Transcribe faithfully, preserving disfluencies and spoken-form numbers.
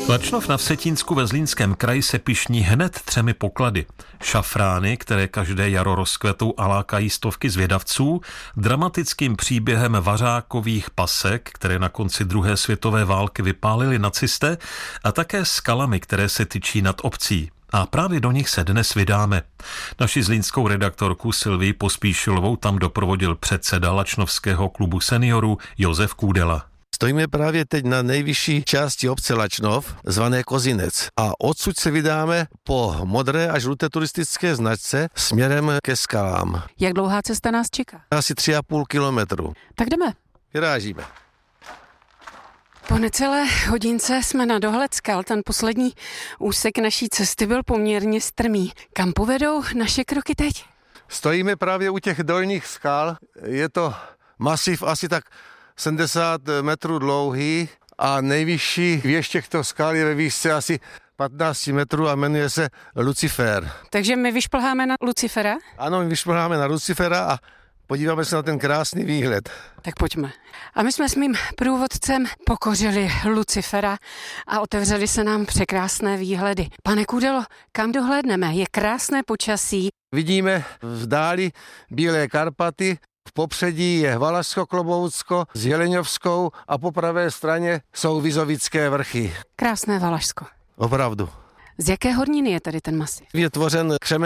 Lačnov na Vsetínsku ve Zlínském kraji se pyšní hned třemi poklady. Šafrány, které každé jaro rozkvetou a lákají stovky zvědavců, dramatickým příběhem vařákových pasek, které na konci druhé světové války vypálili nacisté, a také skalami, které se tyčí nad obcí. A právě do nich se dnes vydáme. Naši zlínskou redaktorku Sylvii Pospíšilovou tam doprovodil předseda Lačnovského klubu seniorů Josef Kůdela. Stojíme právě teď na nejvyšší části obce Lačnov, zvané Kozinec. A odsud se vydáme po modré a žluté turistické značce směrem ke skalám. Jak dlouhá cesta nás čeká? Asi tři a půl kilometru. Tak jdeme. Vyrážíme. Po necelé hodince jsme na dohled skal. Ten poslední úsek naší cesty byl poměrně strmý. Kam povedou naše kroky teď? Stojíme právě u těch dolních skal. Je to masiv asi tak sedmdesát metrů dlouhý a nejvyšší věž těchto skal je ve výšce asi patnáct metrů a jmenuje se Lucifer. Takže my vyšplháme na Lucifera? Ano, my vyšplháme na Lucifera a podíváme se na ten krásný výhled. Tak pojďme. A my jsme s mým průvodcem pokořili Lucifera a otevřeli se nám překrásné výhledy. Pane Kůdelo, kam dohlédneme? Je krásné počasí. Vidíme v dáli Bílé Karpaty. V popředí je Valašsko-Kloboutsko s Jeleňovskou a po pravé straně jsou Vizovické vrchy. Krásné Valašsko. Opravdu. Z jaké horniny je tady ten masiv? Je tvořen křemen